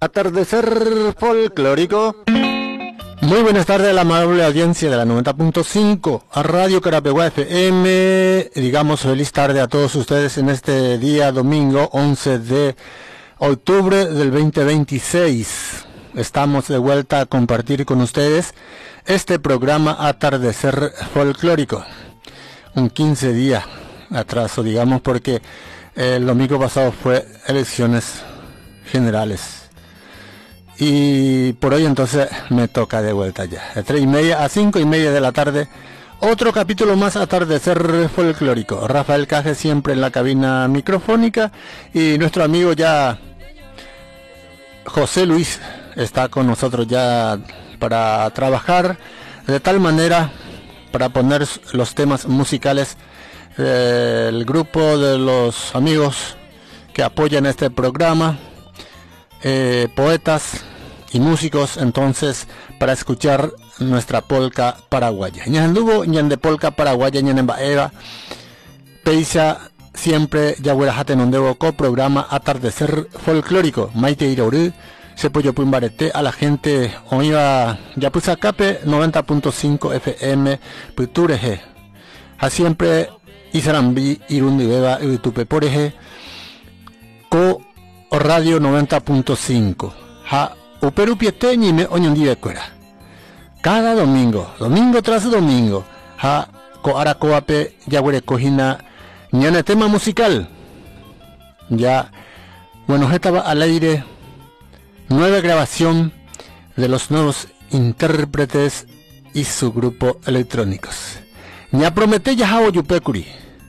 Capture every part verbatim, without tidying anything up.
Atardecer folclórico. Muy buenas tardes a la amable audiencia de la noventa punto cinco a Radio Carapeguá F M. Digamos feliz tarde a todos ustedes en este día domingo once de octubre del veinte veintiséis. Estamos de vuelta a compartir con ustedes este programa Atardecer folclórico. Un quince días atraso, digamos, porque el domingo pasado fue elecciones generales. Y por hoy entonces me toca de vuelta ya. De tres y media a cinco y media de la tarde. Otro capítulo más Atardecer folclórico. Rafael Caje siempre en la cabina microfónica. Y nuestro amigo ya José Luis está con nosotros ya para trabajar de tal manera para poner los temas musicales del grupo de los amigos que apoyan este programa. Eh, poetas y músicos entonces para escuchar nuestra polca paraguaya. Ñandugo, ñande polca paraguaya, ñanembaeva, peisa siempre yaguerajate nondego co programa Atardecer folclórico. Maite Iroru, se pollo pumbarete a la gente oiga Yapuzacape noventa punto cinco F M Putureje. A siempre Isarambi, Irundi Beba, Utupe Poreje, co Radio noventa punto cinco. Ha uperu piete ñime oñundi cuera. Cada domingo, domingo tras domingo, ha ko aracoape yaguere cojina ñane tema musical. Ya bueno, estaba al aire nueva grabación de los nuevos intérpretes y su grupo electrónicos. Ya promete ya ha oyupecuri.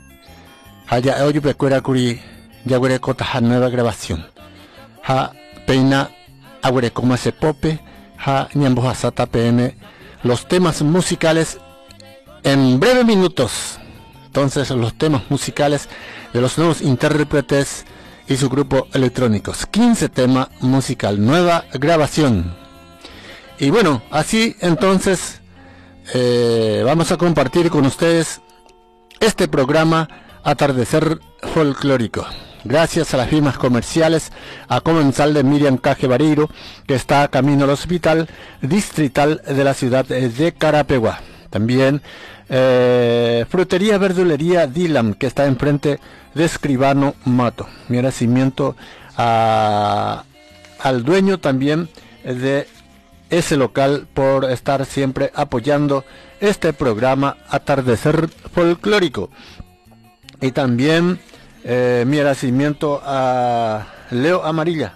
Haya oyupecuera curi yaguere cota nueva grabación. Ha peina agüere como se pope, ha ñambo hasata P M, los temas musicales en breves minutos. Entonces los temas musicales de los nuevos intérpretes y su grupo electrónicos. quince temas musical, nueva grabación. Y bueno, así entonces eh, vamos a compartir con ustedes este programa Atardecer folclórico. Gracias a las firmas comerciales, a comensal de Miriam Caje Bareiro, que está camino al hospital distrital de la ciudad de Carapeguá. También eh, Frutería Verdulería Dilam, que está enfrente de Escribano Mato. Mi agradecimiento a, al dueño también de ese local por estar siempre apoyando este programa Atardecer folclórico. Y también Eh, mi agradecimiento a Leo Amarilla.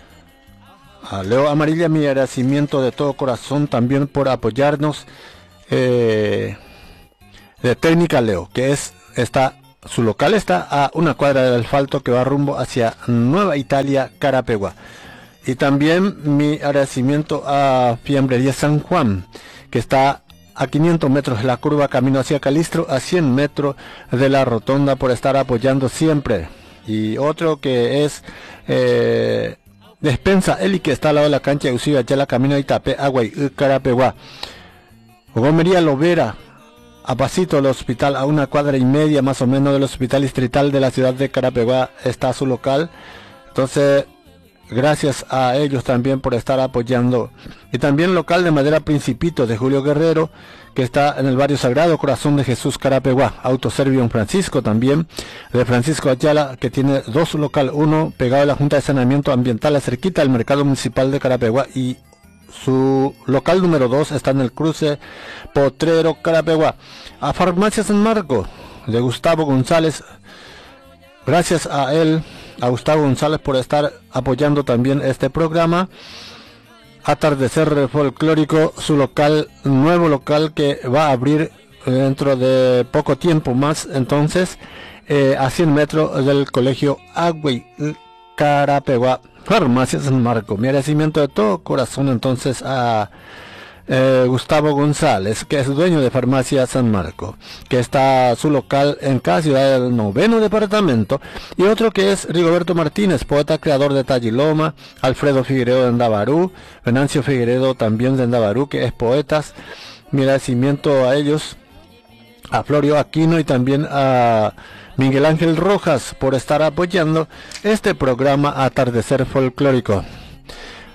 A Leo Amarilla mi agradecimiento de todo corazón también por apoyarnos. Eh, de Técnica Leo, que es está su local está a una cuadra del asfalto que va rumbo hacia Nueva Italia, Carapeguá. Y también mi agradecimiento a Fiambrería San Juan, que está a quinientos metros de la curva camino hacia Calistro, a cien metros de la rotonda, por estar apoyando siempre. Y otro que es eh, Despensa Eli, que está al lado de la cancha de Usiga, ya la camino a Itapé, Aguay, Carapeguá. Gomería Lovera, a pasito del hospital, a una cuadra y media más o menos del hospital distrital de la ciudad de Carapeguá está su local. Entonces, gracias a ellos también por estar apoyando. Y también local de madera Principito de Julio Guerrero, que está en el barrio Sagrado Corazón de Jesús, Carapeguá. Autoservio en Francisco también, de Francisco Ayala, que tiene dos local, uno pegado a la Junta de Saneamiento Ambiental, cerquita del Mercado Municipal de Carapeguá, y su local número dos está en el cruce Potrero, Carapeguá. A Farmacia San Marco, de Gustavo González, gracias a él, a Gustavo González, por estar apoyando también este programa Atardecer folclórico, su local, nuevo local que va a abrir dentro de poco tiempo más, entonces eh, a cien metros del colegio Agüey, Carapeguá, Farmacia San Marco. Mi agradecimiento de todo corazón entonces a Eh, Gustavo González, que es dueño de Farmacia San Marco, que está su local en cada ciudad del noveno departamento, y otro que es Rigoberto Martínez, poeta creador de Talliloma, Alfredo Figueredo de Ndabarú, Venancio Figueredo también de Ndabarú, que es poetas. Mi agradecimiento a ellos, a Florio Aquino y también a Miguel Ángel Rojas por estar apoyando este programa Atardecer folclórico.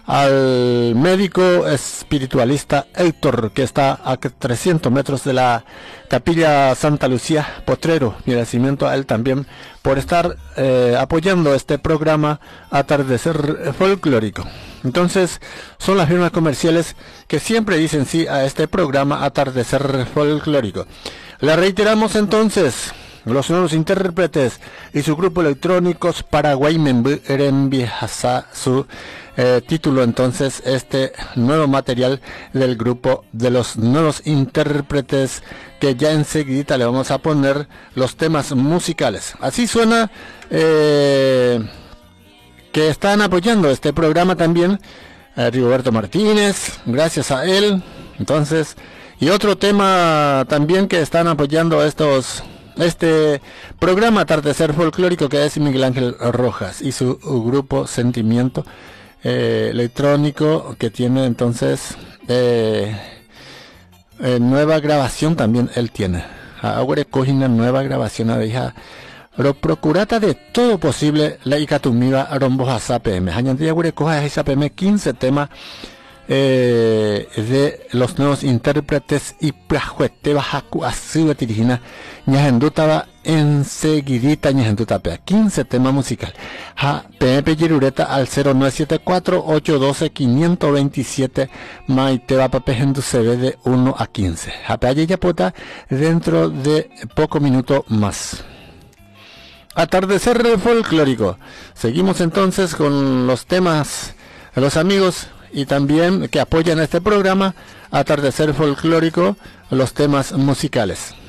al médico espiritualista Héctor, que está a trescientos metros de la Capilla Santa Lucía Potrero. Mi agradecimiento a él también por estar eh, apoyando este programa Atardecer Folclórico. Entonces, son las firmas comerciales que siempre dicen sí a este programa Atardecer Folclórico. Le reiteramos entonces, los nuevos intérpretes y su grupo electrónicos Paraguay Membu Erembiasa, su eh, título entonces, este nuevo material del grupo de los nuevos intérpretes, que ya enseguida le vamos a poner los temas musicales. Así suena, eh, que están apoyando este programa también, eh, Rigoberto Martínez, gracias a él. Entonces, y otro tema también que están apoyando estos este programa Atardecer Folclórico, que es Miguel Ángel Rojas y su grupo Sentimiento, eh, electrónico, que tiene entonces eh, eh, nueva grabación también él tiene. Ahora coge una nueva grabación a dejar. Pero procurata de todo posible la icatumiva rombo a S A P M. Hañandía coja S A P M quince temas eh, de los nuevos intérpretes y prajuete bajacu así tirigina ñajendutaba enseguidita ñajendutapea quince temas musical. Ha P M P Girureta al cero nueve siete cuatro ocho uno dos cinco dos siete maiteba papejendu C V de uno a quince. Ha P ya pota dentro de poco minuto más. Atardecer Folclórico. Seguimos entonces con los temas de los amigos y también que apoyan este programa Atardecer Folclórico, los temas musicales.